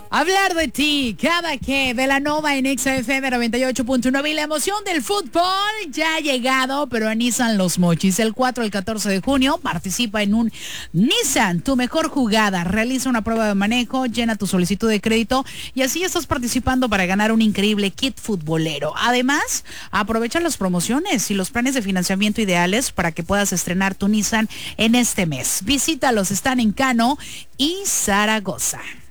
Hablar de ti, cada que Belanova en XFM 98.9 y la emoción del fútbol ya ha llegado, pero a Nissan Los Mochis. El 4 al 14 de junio participa en un Nissan, tu mejor jugada. Realiza una prueba de manejo, llena tu solicitud de crédito y así estás participando para ganar un increíble kit futbolero. Además, aprovecha las promociones y los planes de financiamiento ideales para que puedas estrenar tu Nissan en este mes. Visítalos, están en Cano y Zaragoza.